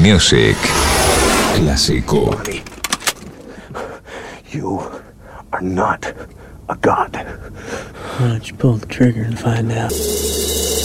Music. Clásico. Bonnie, you are not a god. Why don't you pull the trigger and find out?